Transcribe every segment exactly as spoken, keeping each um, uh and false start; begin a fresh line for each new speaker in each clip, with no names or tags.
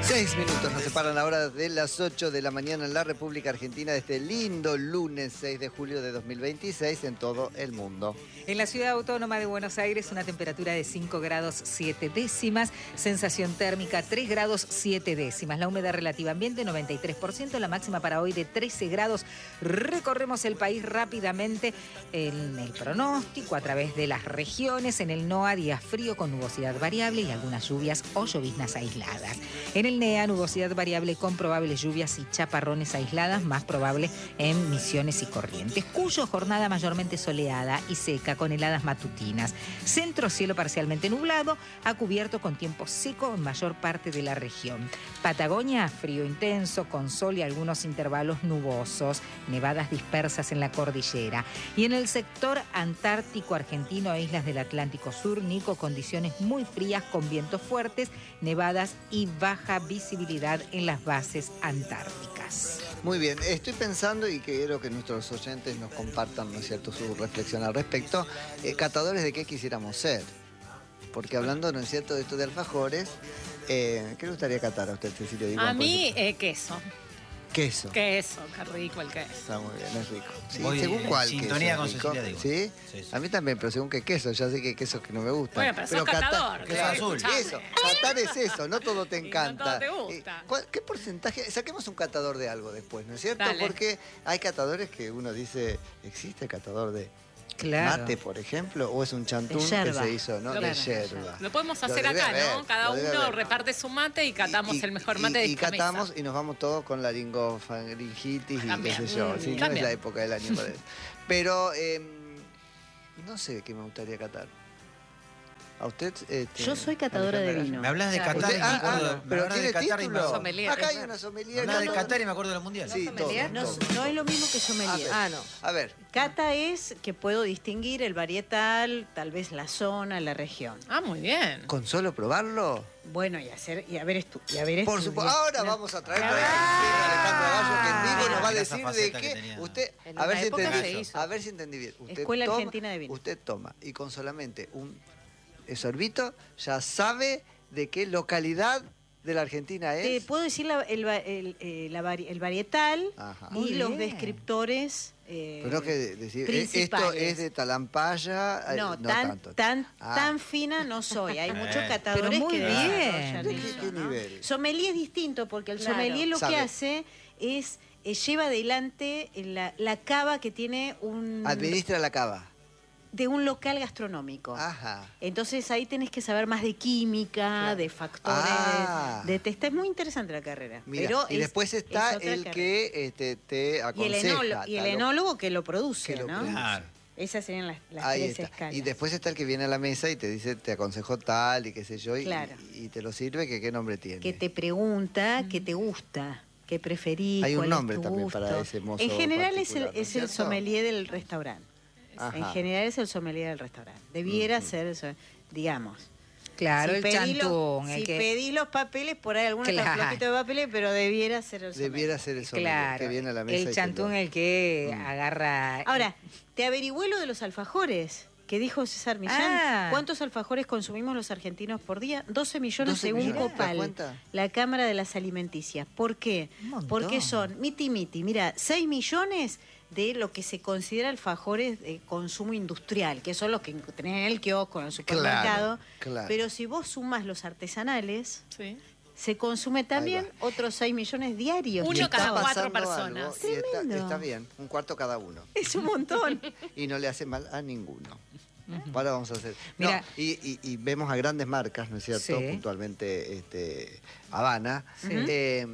Seis minutos nos separan ahora de las ocho de la mañana en la República Argentina de este lindo lunes seis de julio de dos mil veintiséis en todo el mundo.
En la ciudad autónoma de Buenos Aires una temperatura de cinco grados siete décimas, sensación térmica tres grados siete décimas, la humedad relativa ambiente noventa y tres por ciento, la máxima para hoy de trece grados. Recorremos el país rápidamente en el pronóstico a través de las regiones. En el NOA día frío con nubosidad variable y algunas lluvias o lloviznas aisladas. En el NEA nubosidad variable con probables lluvias y chaparrones aisladas, más probable en Misiones y Corrientes. Cuyo jornada mayormente soleada y seca con heladas matutinas. Centro cielo parcialmente nublado, a cubierto con tiempo seco en mayor parte de la región. Patagonia, frío intenso con sol y algunos intervalos nubosos, nevadas dispersas en la cordillera. Y en el sector antártico argentino e islas del Atlántico Sur, Nico, condiciones muy frías con vientos fuertes, nevadas y baja visibilidad en las bases antárticas.
Muy bien, estoy pensando y quiero que nuestros oyentes nos compartan, ¿no es cierto?, su reflexión al respecto. Eh, catadores de qué quisiéramos ser. Porque hablando, ¿no es cierto?, de esto de alfajores, eh, ¿qué le gustaría catar a usted, Cecilia?
Igual, a mí, eh, queso.
Queso.
Queso, qué rico el queso.
Está muy bien, es rico. Sí,
Voy
según cuál
sintonía
queso
con
es rico.
Cecilia, digo.
¿Sí?
Sí, sí.
A mí también, pero según qué queso. Ya sé que hay quesos que no me gustan.
Bueno, pero, pero sos catador.
Catar,
queso azul.
Eso, catar es eso, no todo te encanta.
No todo te gusta.
¿Cuál, ¿Qué porcentaje? Saquemos un catador de algo después, ¿no es cierto?
Dale.
Porque hay catadores que uno dice, ¿existe el catador de
Claro.
mate, por ejemplo? ¿O es un chantún
De
que
yerba.
se hizo, ¿no?
Lo-
De yerba.
Lo podemos
Lo
hacer
debe
acá,
haber,
¿no? Cada
lo debe
uno
haber.
reparte su mate y catamos
Y-
el mejor
y-
mate de
Y
esta
catamos
mesa.
y nos vamos todos con laringofaringitis y
También.
qué sé yo.
Mm,
Sí, no es
también.
la época del año para eso. Pero eh, no sé qué me gustaría catar. ¿A usted? Este,
Yo soy catadora de
Alejandra?
vino.
Me hablas de
Claro.
Qatar y
Usted-
me
ah,
acuerdo,
ah,
me
pero
hablas de
tiene
Qatar y me
título.
acuerdo.
Sommelier,
Acá hay
es
una sommelier.
Me hablas de
no,
Qatar y me acuerdo de los mundiales.
Sí,
Sommelier,
todo,
no,
todo.
no es lo mismo que
A
sommelier.
ver.
Ah, no.
A ver,
Cata es que puedo distinguir el varietal, tal vez la zona, la región.
Ah, muy bien.
¿con solo probarlo?
Bueno, y hacer y haber estu y haber
Por
estudiado.
supuesto. Ahora
No.
vamos a traer a
Ah.
Alejandro Gallo, que en vivo nos va a
Mira esa
decir de
faceta que
qué.
tenía.
Usted,
En
a ver
una
si
época
entendí.
se hizo.
A ver si entendí bien. Usted
Escuela
toma,
Argentina de Vino.
Usted toma y con solamente un sorbito ya sabe de qué localidad de la Argentina
Te
es.
puedo decir la- el, va- el, eh, la vari- el varietal
Ajá.
y
Muy
los
bien.
descriptores. eh,
Pero no que decir, eh, esto
principales.
es de Talampaya, eh,
No,
no
tan,
tanto.
tan,
Ah.
tan fina no soy. Hay muchos
Eh.
catadores
Pero muy
que
bien.
desarrollan
¿De qué-
eso,
qué
¿no?
nivel?
Sommelier es distinto porque el
Claro.
sommelier lo
Sabe.
que hace es eh, lleva adelante la, la cava que tiene un
Administra la cava.
de un local gastronómico.
Ajá.
Entonces ahí tenés que saber más de química,
Claro.
de factores,
Ah.
de test. Es muy interesante la carrera.
Mira,
pero
y
es-
después está
es otra
el
carrera.
que este, te
y el,
aconseja.
enólogo, y el
tal o-
enólogo que lo produce,
que lo
¿no?
produce.
Claro.
Esas serían las, las
Ahí
tres
está.
escalas.
Y después está el que viene a la mesa y te dice, te aconsejo tal y qué sé yo, y,
Claro.
y te lo sirve, que qué nombre tiene.
que te pregunta qué te gusta, qué preferís.
Hay un
cuál es
nombre
tu
también
gusto.
para ese mozo
En general es el,
particular, ¿no es
es el
cierto?
sommelier del restaurante.
Ajá.
En general es el sommelier del restaurante. Debiera
Ujú.
ser, eso, digamos.
Claro,
Si
el
pedí los-
chantún. el
Si
que...
pedí los papeles, por ahí algunos
Claro.
están flojitos de papeles, pero debiera ser el sommelier.
Debiera ser el sommelier
Claro,
que viene a la mesa. y
el
te
chantún
lo-
el que
Mm.
agarra...
Ahora, te averigüé lo de los alfajores, que dijo César Millán.
Ah.
¿Cuántos alfajores consumimos los argentinos por día? doce millones
doce
según
millones, ¿te das
Copal,
cuenta?
la Cámara de las Alimenticias. ¿Por qué?
Un montón.
Porque son miti miti. Mira, seis millones de lo que se considera alfajores de consumo industrial, que son los que tenés en el kiosco, en el supermercado.
claro.
Pero si vos sumas los artesanales,
Sí.
se consume también
va.
otros seis millones diarios.
Uno
Y está
cada cuatro
pasando
personas.
algo, y está,
Tremendo.
está bien, un cuarto cada uno.
Es un montón.
Y no le hace mal a ninguno. Ahora vamos a hacer.
Mira.
No, y, y- y vemos a grandes marcas, ¿no es cierto?
Sí.
Puntualmente este, Habana.
Sí.
eh,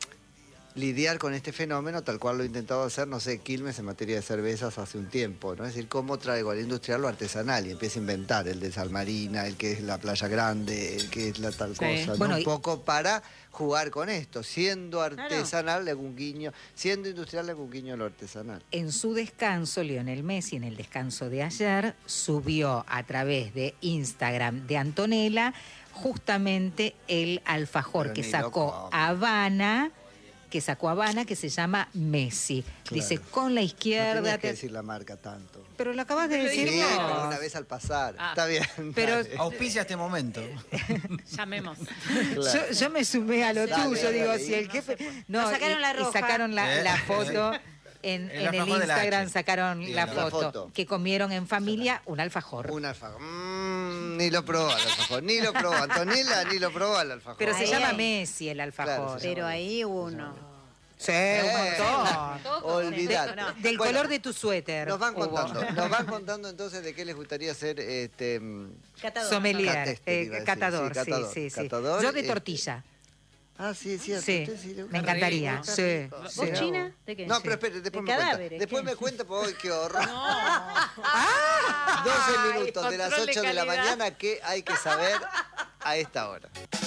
lidiar con este fenómeno, tal cual lo he intentado hacer, no sé, Quilmes en materia de cervezas hace un tiempo, ¿no? Es decir, cómo traigo al industrial lo artesanal y empiezo a inventar el de Salmarina, el que es la Playa Grande, el que es la tal
Sí.
cosa, ¿no?
Bueno,
un
y-
poco para jugar con esto, siendo artesanal le hago un guiño, siendo industrial le hago un guiño a lo artesanal.
En su descanso, Lionel Messi, en el descanso de ayer, subió a través de Instagram de Antonella justamente el alfajor
Pero
que
ni
sacó
loco.
Habana que sacó Habana, que se llama Messi.
Claro.
Dice, con la
No
izquierda...
tenías que
te-
decir la marca tanto.
Pero lo acabas de
Pero
decir
Sí,
dijimos.
pero
vos.
una vez al pasar.
Ah.
Está bien.
Pero-
dale.
Auspicia este momento.
Llamemos.
Claro.
Yo, yo me sumé a lo
Dale,
tuyo,
dale,
digo,
dale.
si el jefe...
Nos sacaron
y,
la
y
roja.
sacaron la,
Eh.
la foto... En,
El
en el
alfajor de la
Instagram
H.
sacaron
Sí,
la,
la
foto,
foto.
que comieron en familia un alfajor.
Un alfajor. Mm, ni lo probó al alfajor. Ni lo probó. Antonella ni lo probó al alfajor.
Pero se
Ahí,
llama
ahí.
Messi el alfajor.
Claro, se
Pero ahí uno.
Sí, un montón.
Olvidar.
No.
Del
Bueno,
color de tu suéter.
Nos van
hubo.
contando. Nos van contando entonces de qué les gustaría ser este mm,
Catador.
Sommelier,
Catester,
eh,
iba a decir.
catador,
Sí, catador,
sí, sí, sí.
catador,
Yo de
este,
tortilla.
Ah, sí, sí, a
Sí,
usted sí le gusta.
me encantaría.
Está
Sí,
rico.
sí.
¿Vos, China? ¿De qué?
No,
Sí.
pero espere, después
De
me cuenta.
cadáveres,
Después
¿qué?
me cuenta, porque hoy qué horror.
No.
doce minutos de las
control de
ocho de la
calidad.
mañana, ¿qué hay que saber a esta hora?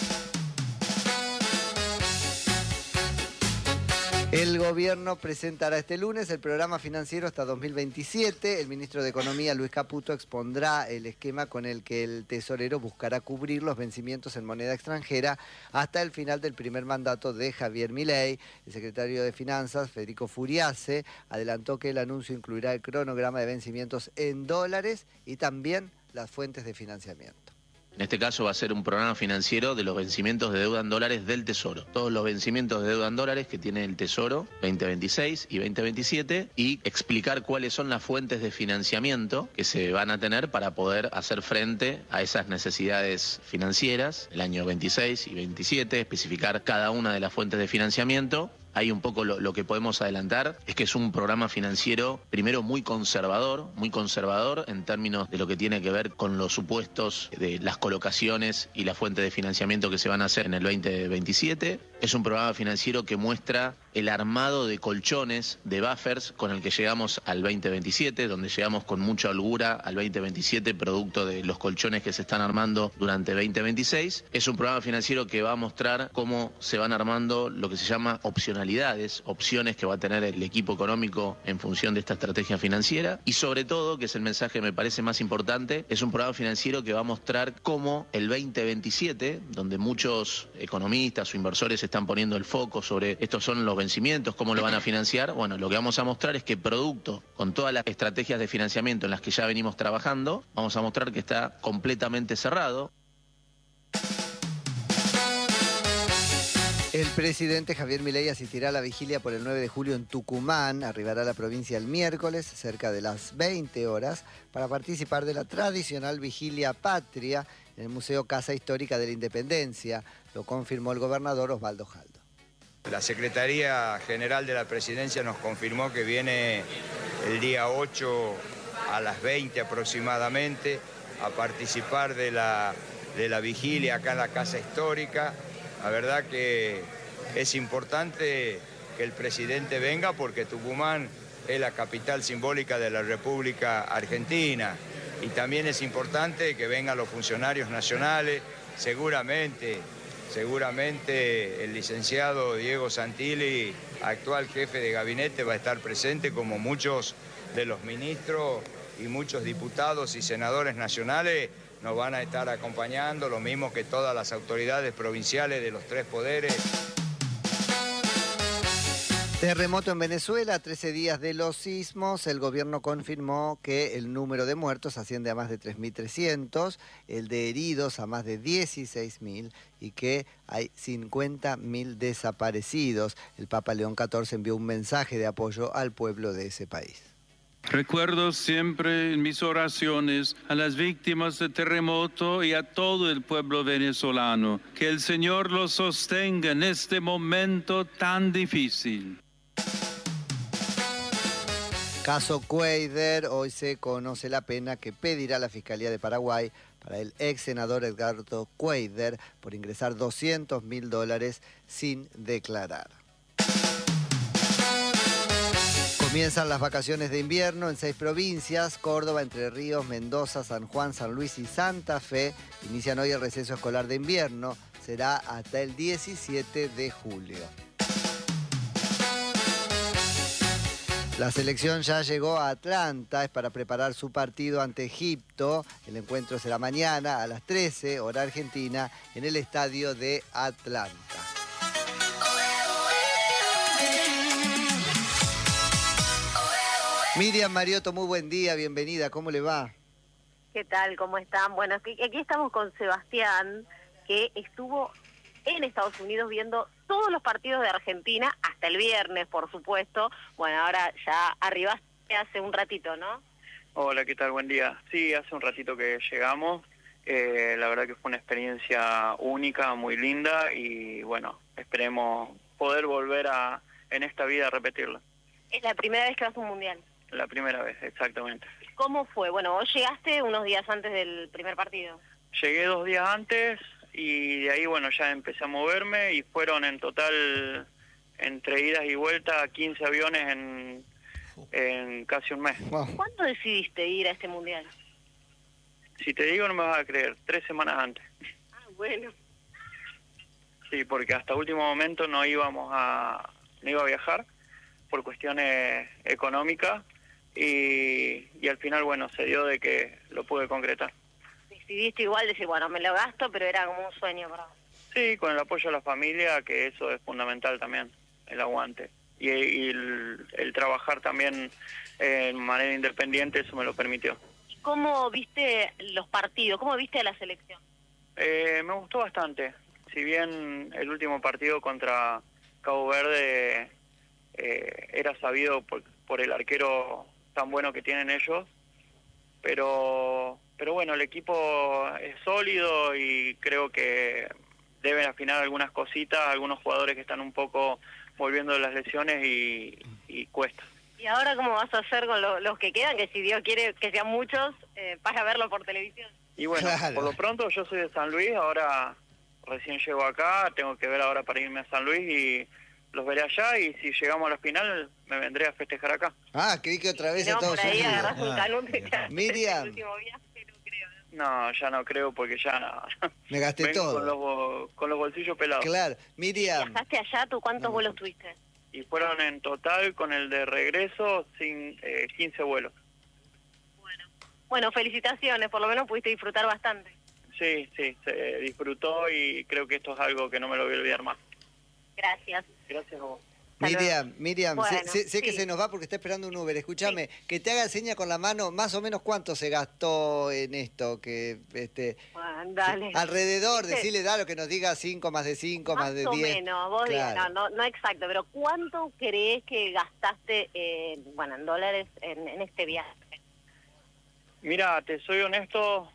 El gobierno presentará este lunes el programa financiero hasta dos mil veintisiete. El ministro de Economía, Luis Caputo, expondrá el esquema con el que el tesorero buscará cubrir los vencimientos en moneda extranjera hasta el final del primer mandato de Javier Milei. El secretario de Finanzas, Federico Furiase, adelantó que el anuncio incluirá el cronograma de vencimientos en dólares y también las fuentes de financiamiento.
En este caso va a ser un programa financiero de los vencimientos de deuda en dólares del Tesoro. Todos los vencimientos de deuda en dólares que tiene el Tesoro veinte veintiséis y veinte veintisiete y explicar cuáles son las fuentes de financiamiento que se van a tener para poder hacer frente a esas necesidades financieras el año veintiséis y veintisiete, especificar cada una de las fuentes de financiamiento. Ahí un poco lo, lo que podemos adelantar es que es un programa financiero, primero muy conservador, muy conservador en términos de lo que tiene que ver con los supuestos de las colocaciones y la fuente de financiamiento que se van a hacer en el veinte veintisiete. Es un programa financiero que muestra el armado de colchones, de buffers, con el que llegamos al veinte veintisiete, donde llegamos con mucha holgura al veinte veintisiete, producto de los colchones que se están armando durante veinte veintiséis. Es un programa financiero que va a mostrar cómo se van armando lo que se llama opcionalidades, opciones que va a tener el equipo económico en función de esta estrategia financiera. Y sobre todo, que es el mensaje que me parece más importante, es un programa financiero que va a mostrar cómo el veinte veintisiete, donde muchos economistas o inversores están poniendo el foco sobre estos son los vencimientos, cómo lo van a financiar. Bueno, lo que vamos a mostrar es que producto con todas las estrategias de financiamiento en las que ya venimos trabajando, vamos a mostrar que está completamente cerrado.
El presidente Javier Milei asistirá a la vigilia por el nueve de julio en Tucumán. Arribará a la provincia el miércoles, cerca de las veinte horas, para participar de la tradicional vigilia patria en el Museo Casa Histórica de la Independencia. Lo confirmó el gobernador Osvaldo Jaldo.
La Secretaría General de la Presidencia nos confirmó que viene el día ocho a las veinte aproximadamente a participar de la, de la vigilia acá en la Casa Histórica. La verdad que es importante que el presidente venga porque Tucumán es la capital simbólica de la República Argentina y también es importante que vengan los funcionarios nacionales, seguramente, seguramente el licenciado Diego Santilli, actual jefe de gabinete, va a estar presente como muchos de los ministros y muchos diputados y senadores nacionales nos van a estar acompañando, lo mismo que todas las autoridades provinciales de los tres poderes.
Terremoto en Venezuela, trece días de los sismos. El gobierno confirmó que el número de muertos asciende a más de tres mil trescientos, el de heridos a más de dieciséis mil y que hay cincuenta mil desaparecidos. El Papa León catorce envió un mensaje de apoyo al pueblo de ese país.
Recuerdo siempre en mis oraciones a las víctimas del terremoto y a todo el pueblo venezolano. Que el Señor los sostenga en este momento tan difícil.
Caso Cuéllar, hoy se conoce la pena que pedirá la Fiscalía de Paraguay para el ex senador Edgardo Cuéllar por ingresar doscientos mil dólares sin declarar. Comienzan las vacaciones de invierno en seis provincias: Córdoba, Entre Ríos, Mendoza, San Juan, San Luis y Santa Fe. Inician hoy el receso escolar de invierno. Será hasta el diecisiete de julio. La selección ya llegó a Atlanta, es para preparar su partido ante Egipto. El encuentro será mañana a las trece, hora argentina, en el estadio de Atlanta. Miriam Mariotto, muy buen día, bienvenida, ¿cómo le va?
¿Qué tal? ¿Cómo están? Bueno, aquí aquí estamos con Sebastián, que estuvo en Estados Unidos viendo todos los partidos de Argentina, hasta el viernes, por supuesto. Bueno, ahora ya arribaste hace un ratito, ¿no?
Hola, ¿qué tal? Buen día. Sí, hace un ratito que llegamos. Eh, la verdad que fue una experiencia única, muy linda y bueno, esperemos poder volver a en esta vida a repetirla.
Es la primera vez que vas a un mundial.
La primera vez, exactamente.
¿Cómo fue? Bueno, vos llegaste unos días antes del primer partido.
Llegué dos días antes y de ahí, bueno, ya empecé a moverme y fueron en total, entre idas y vueltas, quince aviones en, en casi un mes.
Wow.
¿Cuándo decidiste ir a este mundial?
Si te digo, no me vas a creer, tres semanas antes.
Ah, bueno.
Sí, porque hasta último momento no íbamos a, no iba a viajar por cuestiones económicas y, y al final, bueno, se dio de que lo pude concretar.
Decidiste igual decir, bueno, me lo gasto, pero era como un sueño para vos.
Sí, con el apoyo de la familia, que eso es fundamental también, el aguante. Y, y el, el trabajar también eh, de manera independiente, eso me lo permitió.
¿Cómo viste los partidos? ¿Cómo viste a la selección?
Eh, me gustó bastante. Si bien el último partido contra Cabo Verde eh, era sabido por, por el arquero tan bueno que tienen ellos, pero pero bueno, el equipo es sólido y creo que deben afinar algunas cositas, algunos jugadores que están un poco volviendo de las lesiones y, y cuesta.
¿Y ahora cómo vas a hacer con lo, los que quedan, que si Dios quiere que sean muchos, eh, para verlo por televisión?
Y bueno,
Claro.
por lo pronto yo soy de San Luis, ahora recién llego acá, tengo que ver ahora para irme a San Luis y los veré allá y si llegamos a la final me vendré a festejar acá.
Ah, creí que otra vez
Si
a
no,
Estados
por ahí
Unidos.
agarrás un
Ah.
canute y te haces
Miriam.
el último viaje, no creo.
No, ya no creo porque ya no.
Me gasté
Vengo
todo.
Con los, bo- con los bolsillos pelados.
Claro, Miriam.
¿Viajaste allá? ¿Tú cuántos
No, no.
vuelos tuviste?
Y fueron en total con el de regreso sin eh, quince vuelos.
Bueno, felicitaciones, por lo menos pudiste disfrutar bastante.
Sí, sí, se disfrutó y creo que esto es algo que no me lo voy a olvidar más.
Gracias.
Gracias a vos.
Hasta
Miriam, Miriam,
Bueno,
sé, sé- sé que
sí.
se nos va porque está esperando un Uber. Escúchame, que te haga seña con la mano, más o menos cuánto se gastó en esto, que este
Bueno, dale.
alrededor,
¿Viste?
decirle, dalo, que nos diga cinco más de cinco, más,
Más
de
o
diez.
menos, vos digas,
Claro.
no, no, no exacto, pero ¿cuánto crees que gastaste, en, bueno, en dólares en, en este viaje?
Mira, te soy honesto,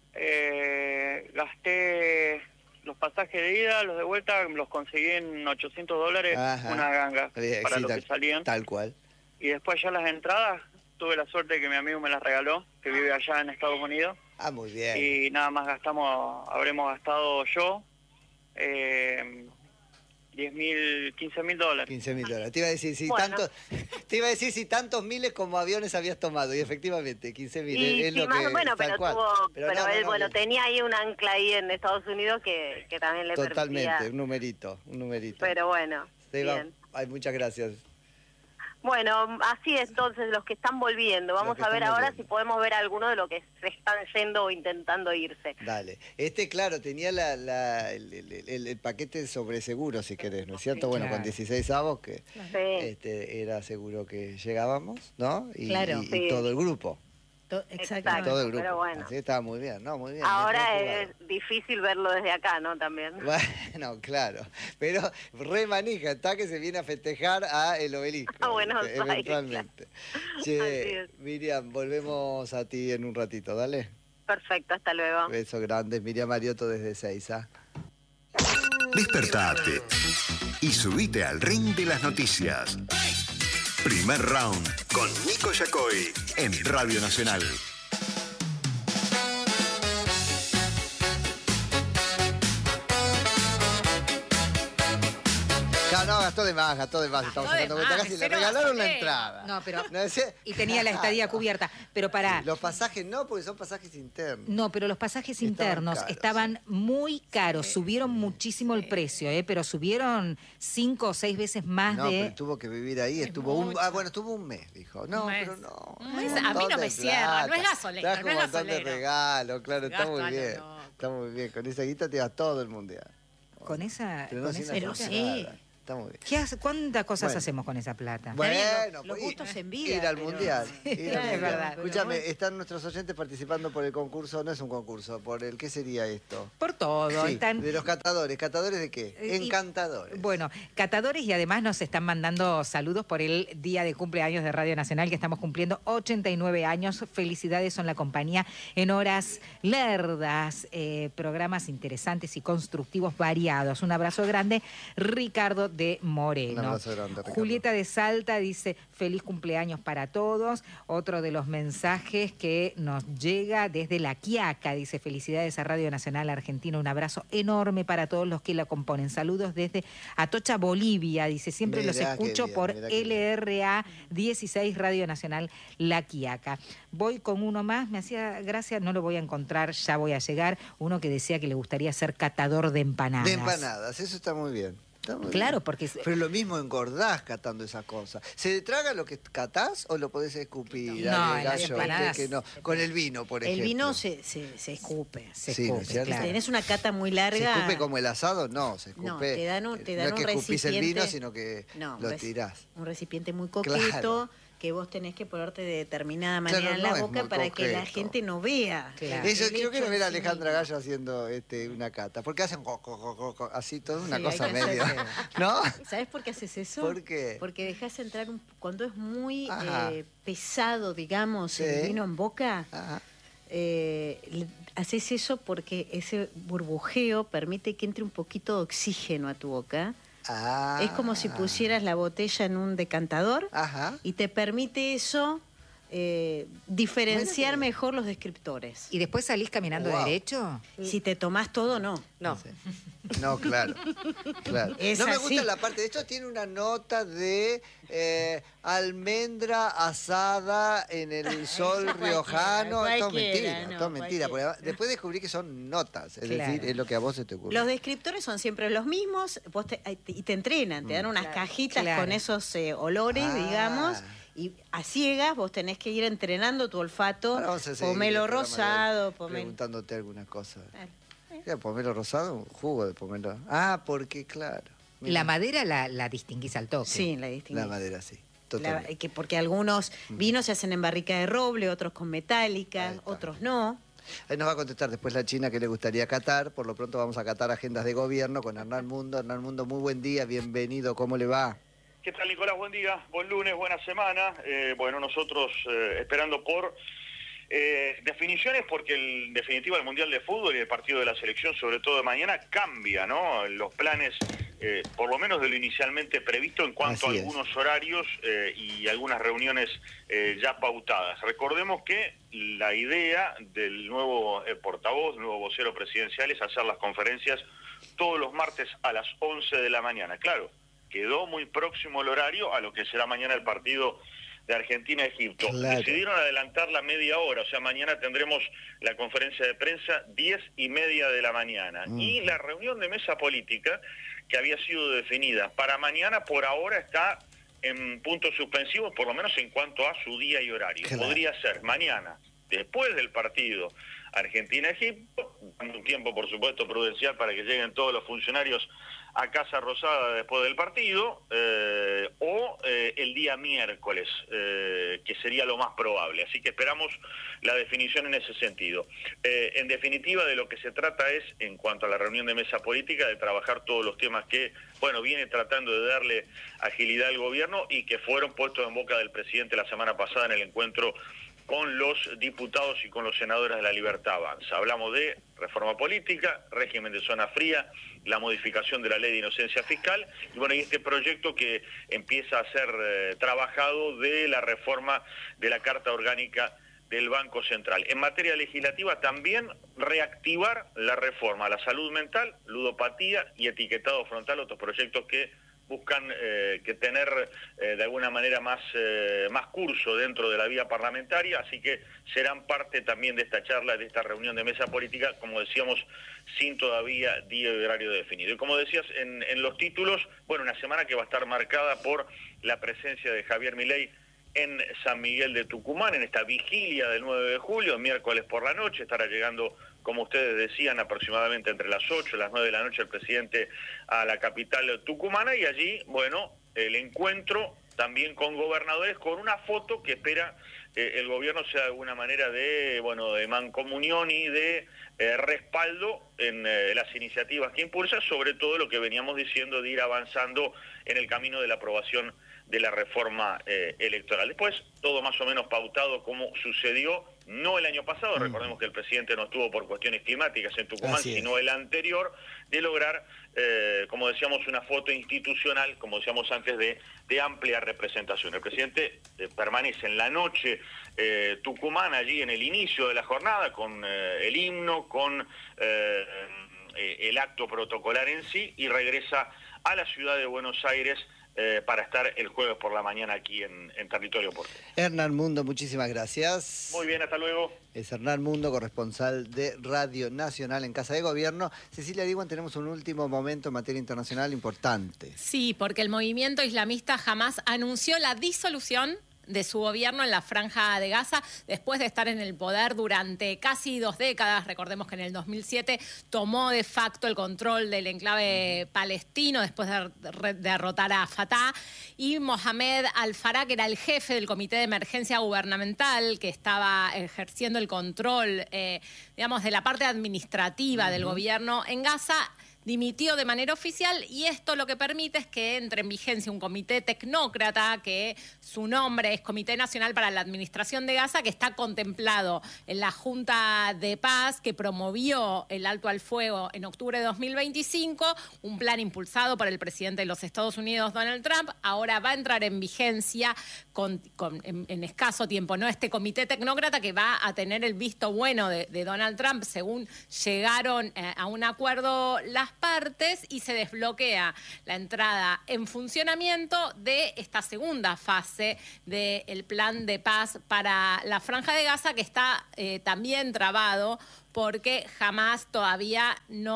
eh, gasté los pasajes de ida, los de vuelta, los conseguí en ochocientos dólares,
Ajá.
una ganga
Bien,
para
sí,
los
tal,
que salían.
tal cual.
Y después ya las entradas, tuve la suerte de que mi amigo me las regaló, que vive allá en Estados Unidos.
Ah, muy bien.
Y nada más gastamos, habremos gastado yo eh, diez mil, quince mil dólares.
quince mil dólares. Te iba a decir si
Bueno.
tantos, te iba a decir si tantos miles como aviones habías tomado. Y efectivamente, quince mil.
Y
es
sí,
lo
más
que,
o menos,
tal
pero
cual.
tuvo,
Pero
pero,
no, no,
él,
no,
bueno,
bien.
tenía ahí un ancla ahí en Estados Unidos que, que también le
Totalmente,
permitía.
un numerito, un numerito.
Pero bueno,
Seba,
bien.
ay, muchas gracias.
Bueno, así entonces los que están volviendo. Vamos
que
a ver
están
ahora
volviendo.
si podemos ver a alguno de los que se están yendo o intentando irse.
Dale. Este, claro, tenía la, la- el, el- el- el paquete sobre seguro, si querés, ¿no es cierto? Bueno, con
Claro.
dieciséis avos, que
Sí.
este, era seguro que llegábamos, ¿no? Y,
Claro.
y- y
Sí.
todo el grupo.
To-
Exacto.
Exactamente.
Todo el grupo.
pero bueno.
Así estaba muy bien, ¿no? Muy bien.
Ahora
bien, bien
es difícil verlo desde acá, ¿no? También.
jugado. Bueno, claro. Pero re manija, está que se viene a festejar a el obelisco.
A Buenos
este,
Aires,
eventualmente.
Así
Che,
es.
Miriam, volvemos a ti en un ratito, dale.
Perfecto, hasta luego.
Beso grande, Miriam Mariotto desde Seiza.
Despertate y subite al ring de las noticias. Primer round con Nico Yacoy en Radio Nacional.
Claro, no, gastó de más, gastó de más. Estamos
Gastó de
sacando cuenta
más,
casi. Le
cero
regalaron la
gasolina.
entrada.
No, pero-
No sé.
Y tenía la estadía cubierta. Pero para.
Los pasajes no, porque son pasajes internos.
No, pero los pasajes
Estaban
internos
caros,
estaban muy caros, subieron muchísimo el precio, ¿eh? Pero subieron cinco o seis veces más
No,
de...
pero tuvo que vivir ahí,
Es
estuvo un,
mucho.
ah, bueno, estuvo un mes, dijo. No,
Un mes.
pero no.
Un mes,
un
a mí
montón
no me
de
cierra, no es
plata.
gasolero,
Trajo
no es
un montón de
gasolero.
regalos, claro, está muy
Gástalo,
bien.
loco.
Está muy bien, con esa guita te vas todo el mundial.
Con esa...
Pero no
con
sin
esa
hacer
guita.
sí.
nada. Está muy bien.
¿Qué hace, ¿Cuántas cosas
Bueno.
hacemos con esa plata?
Bueno,
los
pues,
gustos en vida.
ir al
pero-
mundial.
Sí,
ir al
es
mundial.
verdad.
Escúchame, están nuestros oyentes participando por el concurso, no es un concurso, por el, ¿qué sería esto?
Por todo.
Sí,
Están,
de los catadores. ¿Catadores de qué?
Eh, y-
Encantadores.
bueno, catadores, y además nos están mandando saludos por el día de cumpleaños de Radio Nacional, que estamos cumpliendo ochenta y nueve años. Felicidades, son la compañía en horas lerdas, eh, programas interesantes y constructivos variados. Un abrazo grande, Ricardo de Moreno.
Un abrazo grande, Ricardo.
Julieta de Salta dice, feliz cumpleaños para todos. Otro de los mensajes que nos llega desde La Quiaca, dice, felicidades a Radio Nacional Argentina, un abrazo enorme para todos los que la componen. Saludos desde Atocha, Bolivia, dice, siempre los
Mirá qué
escucho
bien,
por
mirá qué
L R A dieciséis Radio Nacional La Quiaca. Voy con uno más, me hacía gracia, no lo voy a encontrar, ya voy a llegar, uno que decía que le gustaría ser catador de empanadas.
De empanadas, eso está muy bien. Está muy
Claro,
bien.
porque...
Pero lo mismo engordás catando esa cosa. ¿Se traga lo que catás o lo podés escupir?
No,
Ale,
en las
gallo?
empanadas-
Usted que no. Con el vino, por ejemplo.
El vino se, se, se escupe.
Se
Sí, ¿no es
escupe,
cierto?
claro.
Tenés una cata muy
¿Se
larga.
escupe como el asado? No, se escupe.
No, te dan un- te
eh,
dan
no es
un
que escupís el vino,
recipiente-
sino que
No,
lo
un reci-
tirás.
Un recipiente muy coqueto,
Claro.
que vos tenés que ponerte de determinada manera
Claro,
en
no
la
es
boca
muy
para que la
coqueto.
gente no vea.
Claro.
Eso,
el
quiero, quiero
hecho
ver a
en sí
Alejandra
mismo.
Gallo haciendo este, una cata. Porque hacen co- co- co- co- co- así, toda una
Sí,
cosa
hay que
medio.
hacer-
¿No?
¿Sabes por qué haces eso?
¿Por qué?
Porque dejas entrar un, cuando es muy
Ajá.
eh, pesado, digamos, el
Sí.
vino en boca.
Ajá.
eh, le- haces eso porque ese burbujeo permite que entre un poquito de oxígeno a tu boca.
Ah.
Es como si pusieras la botella en un decantador
Ajá.
y te permite eso eh, diferenciar
Bueno,
mejor los descriptores.
¿Y después salís caminando
Wow.
derecho?
Si te tomás todo, no.
No.
Sí. No, claro. claro.
Es
no me
así.
gusta la parte de esto, tiene una nota de eh, almendra asada en el sol
cualquiera,
riojano. Esto es
cualquiera,
mentira,
no,
esto es mentira.
cualquiera.
Porque después descubrí que son notas, es
Claro.
decir, es lo que a vos se te ocurre.
Los descriptores son siempre los mismos vos te- y te entrenan, te dan unas
Claro.
cajitas
Claro.
con esos eh, olores,
Ah.
digamos, y a ciegas vos tenés que ir entrenando tu olfato.
Ahora vamos a seguir
Pomelo
el programa de
rosado,
hoy
pomelo...
preguntándote algunas cosas.
Claro.
¿Qué, pomelo rosado? Un jugo de pomelo. Ah, porque claro. mira,
La madera la, la distinguís al toque.
Sí, la distinguí.
La madera, sí.
La-
Totalmente.
que porque algunos vinos se hacen en barrica de roble, otros con
Ahí
metálica,
está.
otros no.
Ahí nos va a contestar después la China que le gustaría catar. Por lo pronto vamos a catar agendas de gobierno con Hernán Mundo. Hernán Mundo, muy buen día, bienvenido. ¿Cómo le va?
¿Qué tal, Nicolás? Buen día, buen lunes, buena semana. Eh, bueno, nosotros eh, esperando por eh, definiciones, porque el- en definitiva el Mundial de Fútbol y el partido de la selección, sobre todo de mañana, cambia, ¿no? Los planes, eh, por lo menos de lo inicialmente previsto en cuanto
Así
a
es.
algunos horarios eh, y algunas reuniones eh, ya pautadas. Recordemos que la idea del nuevo eh, portavoz, nuevo vocero presidencial, es hacer las conferencias todos los martes a las once de la mañana. Claro, quedó muy próximo el horario a lo que será mañana el partido de Argentina-Egipto.
Claro.
Decidieron adelantar la media hora, o sea, mañana tendremos la conferencia de prensa diez y media de la mañana.
Mm.
Y la reunión de mesa política, que había sido definida para mañana, por ahora está en puntos suspensivos, por lo menos en cuanto a su día y horario.
Claro.
Podría ser mañana, después del partido Argentina-Egipto, dando un tiempo, por supuesto, prudencial para que lleguen todos los funcionarios a Casa Rosada después del partido, eh, o eh, el día miércoles, eh, que sería lo más probable. Así que esperamos la definición en ese sentido. Eh, en definitiva, de lo que se trata es, en cuanto a la reunión de mesa política, de trabajar todos los temas que, bueno, viene tratando de darle agilidad al gobierno y que fueron puestos en boca del presidente la semana pasada en el encuentro con los diputados y con los senadores de La Libertad Avanza. Hablamos de reforma política, régimen de zona fría, la modificación de la ley de inocencia fiscal y bueno, y este proyecto que empieza a ser eh, trabajado de la reforma de la Carta Orgánica del Banco Central. En materia legislativa también reactivar la reforma a la salud mental, ludopatía y etiquetado frontal, otros proyectos que buscan eh, que tener eh, de alguna manera más, eh, más curso dentro de la vía parlamentaria, así que serán parte también de esta charla, de esta reunión de mesa política, como decíamos, sin todavía día y horario definido. Y como decías en, en los títulos, bueno, una semana que va a estar marcada por la presencia de Javier Milei en San Miguel de Tucumán, en esta vigilia del nueve de julio, miércoles por la noche, estará llegando como ustedes decían, aproximadamente entre las ocho y las nueve de la noche el presidente a la capital tucumana y allí, bueno, el encuentro también con gobernadores con una foto que espera eh, el gobierno sea de alguna manera de, bueno, de mancomunión y de eh, respaldo en eh, las iniciativas que impulsa, sobre todo lo que veníamos diciendo de ir avanzando en el camino de la aprobación de la reforma eh, electoral. Después, todo más o menos pautado como sucedió, no el año pasado, mm. recordemos que el presidente no estuvo por cuestiones climáticas en Tucumán, sino el anterior, de lograr, eh, como decíamos, una foto institucional, como decíamos antes, de, de amplia representación. El presidente eh, permanece en la noche eh, tucumana, allí en el inicio de la jornada, con eh, el himno, con eh, eh, el acto protocolar en sí, y regresa a la ciudad de Buenos Aires Eh, para estar el jueves por la mañana aquí en, en territorio porteño.
Hernán Mundo, muchísimas gracias.
Muy bien, hasta luego.
Es Hernán Mundo, corresponsal de Radio Nacional en Casa de Gobierno. Cecilia Diwan, tenemos un último momento en materia internacional importante.
Sí, porque el movimiento islamista Hamás anunció la disolución de su gobierno en la Franja de Gaza, después de estar en el poder durante casi dos décadas. Recordemos que en el dos mil siete tomó de facto el control del enclave palestino después de derrotar a Fatah, y Mohamed Al-Farah, que era el jefe del Comité de Emergencia Gubernamental, que estaba ejerciendo el control, eh, digamos, de la parte administrativa uh-huh. del gobierno en Gaza, dimitió de manera oficial, y esto lo que permite es que entre en vigencia un comité tecnócrata, que su nombre es Comité Nacional para la Administración de Gaza, que está contemplado en la Junta de Paz que promovió el alto al fuego en octubre de dos mil veinticinco, un plan impulsado por el presidente de los Estados Unidos, Donald Trump. Ahora va a entrar en vigencia con, con, en, en escaso tiempo, ¿no? Este comité tecnócrata, que va a tener el visto bueno de, de Donald Trump, según llegaron eh, a un acuerdo las partes, y se desbloquea la entrada en funcionamiento de esta segunda fase del plan de paz para la Franja de Gaza, que está eh, también trabado porque Hamás todavía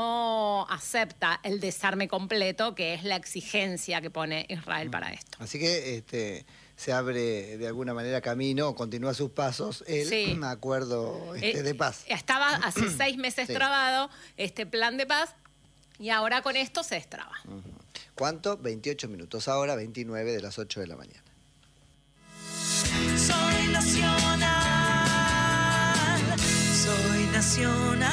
no acepta el desarme completo, que es la exigencia que pone Israel para esto.
Así que este, se abre de alguna manera camino, o continúa sus pasos, el sí. acuerdo este, eh, de paz.
Estaba hace seis meses sí. trabado este plan de paz, y ahora con esto se destraba.
Uh-huh. ¿Cuánto? veintiocho minutos. Ahora veintinueve de las ocho de la mañana.
Soy nacional, soy nacional.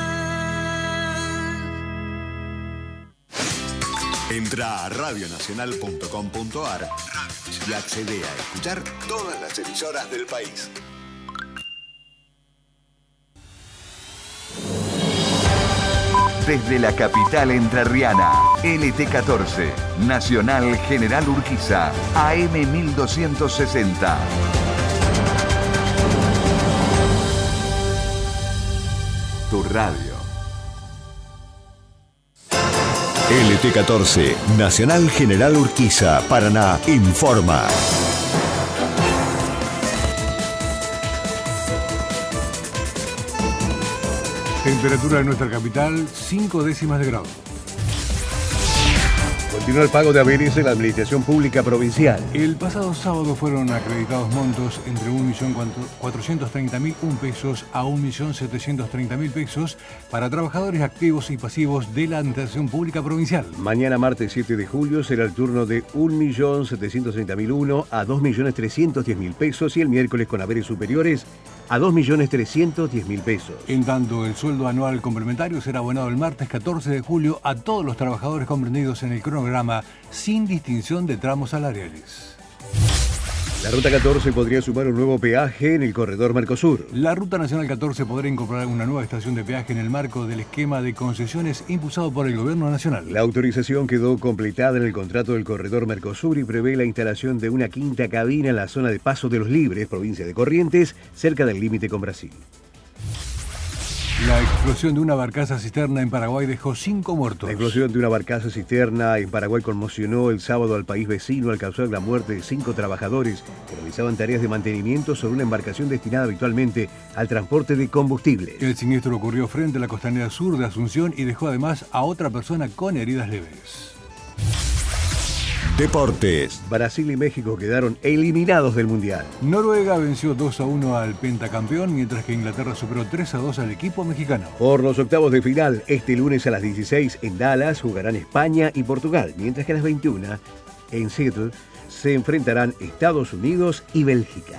Entra a radio nacional punto com punto ar y accede a escuchar todas las emisoras del país.
Desde la capital entrerriana, L T catorce, Nacional General Urquiza, A M mil doscientos sesenta. Tu radio.
L T catorce, Nacional General Urquiza, Paraná, informa.
Temperatura de nuestra capital, cinco décimas de grado.
Continúa el pago de haberes en la Administración Pública Provincial.
El pasado sábado fueron acreditados montos entre un millón cuatrocientos treinta mil un pesos a un millón setecientos treinta mil pesos para trabajadores activos y pasivos de la Administración Pública Provincial.
Mañana, martes siete de julio, será el turno de un millón setecientos treinta mil uno a dos millones trescientos diez mil pesos, y el miércoles con haberes superiores a dos millones trescientos diez mil pesos.
En tanto, el sueldo anual complementario será abonado el martes catorce de julio a todos los trabajadores comprendidos en el cronograma, sin distinción de tramos salariales.
La Ruta catorce podría sumar un nuevo peaje en el corredor Mercosur.
La Ruta Nacional catorce podrá incorporar una nueva estación de peaje en el marco del esquema de concesiones impulsado por el Gobierno Nacional.
La autorización quedó completada en el contrato del corredor Mercosur y prevé la instalación de una quinta cabina en la zona de Paso de los Libres, provincia de Corrientes, cerca del límite con Brasil.
La explosión de una barcaza cisterna en Paraguay dejó cinco muertos.
La explosión de una barcaza cisterna en Paraguay conmocionó el sábado al país vecino al causar la muerte de cinco trabajadores que realizaban tareas de mantenimiento sobre una embarcación destinada habitualmente al transporte de combustible.
El siniestro ocurrió frente a la costanera sur de Asunción y dejó además a otra persona con heridas leves.
Deportes.
Brasil y México quedaron eliminados del Mundial.
Noruega venció dos a uno al pentacampeón, mientras que Inglaterra superó tres a dos al equipo mexicano.
Por los octavos de final, este lunes a las dieciséis en Dallas jugarán España y Portugal, mientras que a las veintiuna en Seattle se enfrentarán Estados Unidos y Bélgica.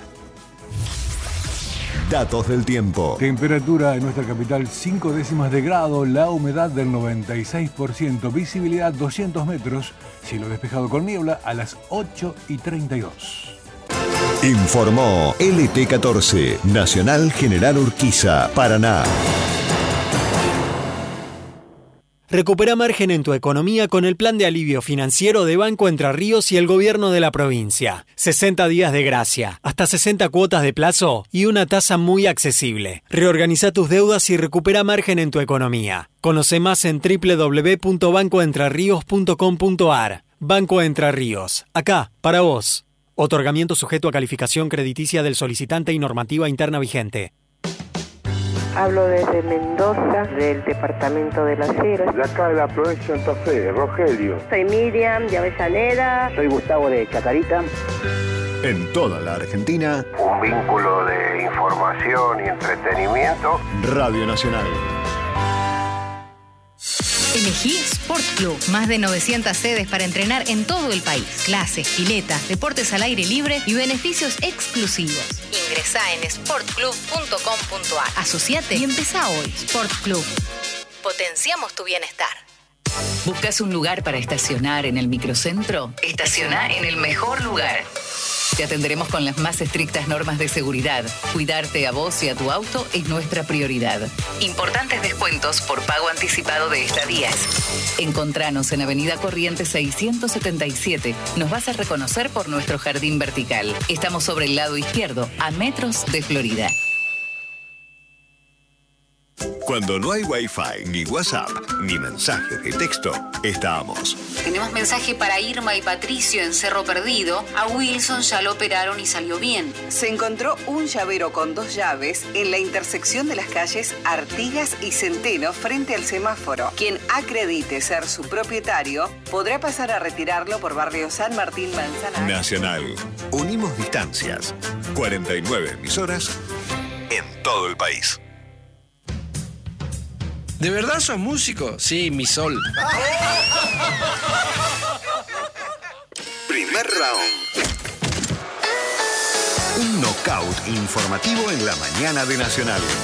Datos del tiempo.
Temperatura en nuestra capital cinco décimas de grado, la humedad del noventa y seis por ciento, visibilidad doscientos metros, cielo despejado con niebla a las ocho y treinta y dos.
Informó L T catorce, Nacional General Urquiza, Paraná.
Recupera margen en tu economía con el plan de alivio financiero de Banco Entre Ríos y el gobierno de la provincia. sesenta días de gracia, hasta sesenta cuotas de plazo y una tasa muy accesible. Reorganiza tus deudas y recupera margen en tu economía. Conoce más en doble u doble u doble u punto banco entre ríos punto com punto a r. Banco Entre Ríos, acá, para vos. Otorgamiento sujeto a calificación crediticia del solicitante y normativa interna vigente.
Hablo desde Mendoza, del departamento de Las Heras.
De acá de la provincia de Santa Fe, Rogelio.
Soy Miriam de Avellaneda.
Soy Gustavo de Chacarita.
En toda la Argentina,
un vínculo de información y entretenimiento.
Radio Nacional.
Elegí Sport Club. Más de novecientas sedes para entrenar en todo el país. Clases, piletas, deportes al aire libre y beneficios exclusivos. Ingresá en sport club punto com punto a r. Asociate y empezá hoy. Sport Club. Potenciamos tu bienestar.
¿Buscas un lugar para estacionar en el microcentro? Estaciona en el mejor lugar. Te atenderemos con las más estrictas normas de seguridad. Cuidarte a vos y a tu auto es nuestra prioridad. Importantes descuentos por pago anticipado de estadías. Encontranos en Avenida Corrientes seiscientos setenta y siete. Nos vas a reconocer por nuestro jardín vertical. Estamos sobre el lado izquierdo, a metros de Florida.
Cuando no hay Wi-Fi, ni WhatsApp, ni mensaje de texto, estamos.
Tenemos mensaje para Irma y Patricio en Cerro Perdido. A Wilson ya lo operaron y salió bien.
Se encontró un llavero con dos llaves en la intersección de las calles Artigas y Centeno frente al semáforo. Quien acredite ser su propietario podrá pasar a retirarlo por barrio San Martín Manzanares.
Nacional. Unimos distancias. cuarenta y nueve emisoras en todo el país.
¿De verdad sos músico? Sí, mi sol.
Primer round. Un knockout informativo en la mañana de Nacional.